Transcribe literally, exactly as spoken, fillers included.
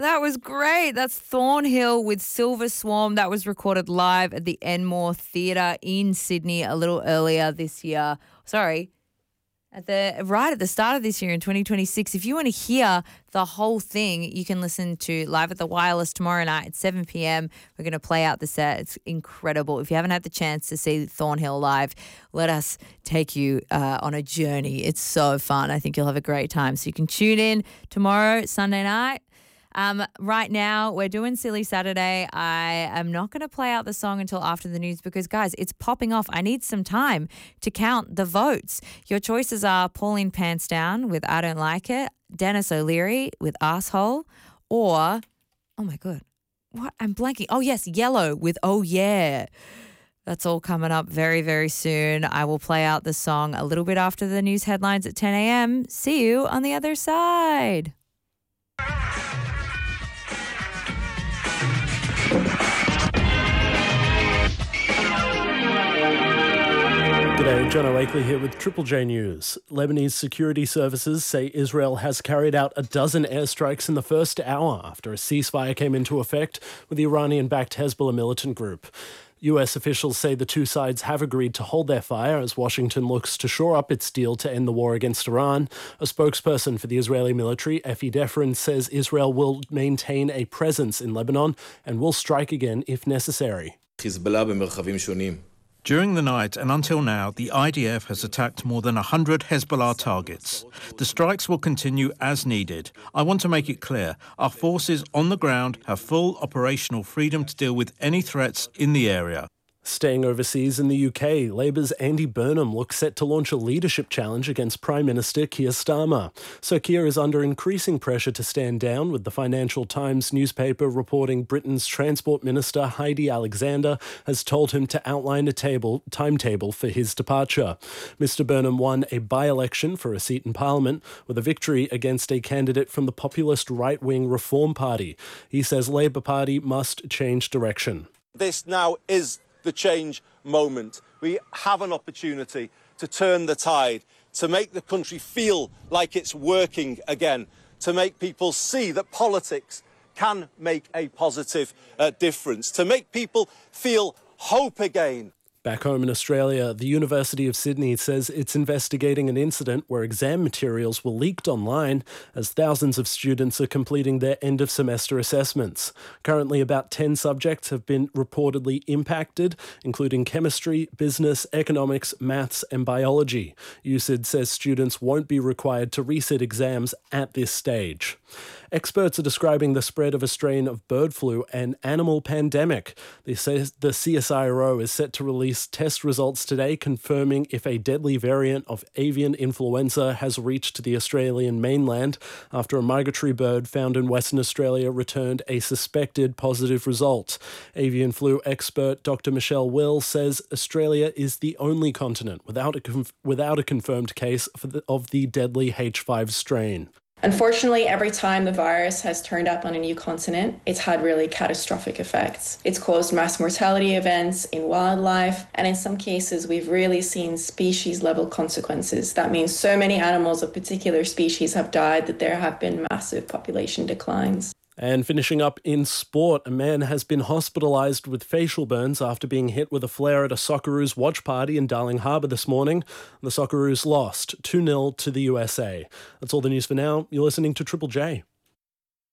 That was great. That's Thornhill with Silver Swarm. That was recorded live at the Enmore Theatre in Sydney a little earlier this year. Sorry, at the right at the start of this year in twenty twenty-six. If you want to hear the whole thing, you can listen to Live at the Wireless tomorrow night at seven p.m. We're going to play out the set. It's incredible. If you haven't had the chance to see Thornhill live, let us take you uh, on a journey. It's so fun. I think you'll have a great time. So you can tune in tomorrow, Sunday night. Um, right now, we're doing Silly Saturday. I am not going to play out the song until after the news because, guys, it's popping off. I need some time to count the votes. Your choices are Pauline Pants Down with I Don't Like It, Dennis O'Leary with Asshole, or, oh my God, what? I'm blanking. Oh, yes, Yellow with Oh Yeah. That's all coming up very, very soon. I will play out the song a little bit after the news headlines at ten a.m. See you on the other side. G'day, John O'Akley here with Triple J News. Lebanese security services say Israel has carried out a dozen airstrikes in the first hour after a ceasefire came into effect with the Iranian-backed Hezbollah militant group. U S officials say the two sides have agreed to hold their fire as Washington looks to shore up its deal to end the war against Iran. A spokesperson for the Israeli military, Effie Defrin, says Israel will maintain a presence in Lebanon and will strike again if necessary. During the night and until now, the I D F has attacked more than one hundred Hezbollah targets. The strikes will continue as needed. I want to make it clear, our forces on the ground have full operational freedom to deal with any threats in the area. Staying overseas in the U K, Labour's Andy Burnham looks set to launch a leadership challenge against Prime Minister Keir Starmer. Sir Keir is under increasing pressure to stand down, with the Financial Times newspaper reporting Britain's Transport Minister Heidi Alexander has told him to outline a table, timetable for his departure. Mister Burnham won a by-election for a seat in Parliament with a victory against a candidate from the populist right-wing Reform Party. He says Labour Party must change direction. This now is the change moment. We have an opportunity to turn the tide, to make the country feel like it's working again, to make people see that politics can make a positive uh, difference, to make people feel hope again. Back home in Australia, the University of Sydney says it's investigating an incident where exam materials were leaked online as thousands of students are completing their end-of-semester assessments. Currently, about ten subjects have been reportedly impacted, including chemistry, business, economics, maths and biology. U S I D says students won't be required to resit exams at this stage. Experts are describing the spread of a strain of bird flu an animal pandemic. The C S I R O is set to release test results today confirming if a deadly variant of avian influenza has reached the Australian mainland after a migratory bird found in Western Australia returned a suspected positive result. Avian flu expert Doctor Michelle Will says Australia is the only continent without a, conf- without a confirmed case for the, of the deadly H five strain. Unfortunately, every time the virus has turned up on a new continent, it's had really catastrophic effects. It's caused mass mortality events in wildlife, and in some cases, we've really seen species-level consequences. That means so many animals of particular species have died that there have been massive population declines. And finishing up in sport, a man has been hospitalised with facial burns after being hit with a flare at a Socceroos watch party in Darling Harbour this morning. The Socceroos lost two nil to the U S A. That's all the news for now. You're listening to Triple J.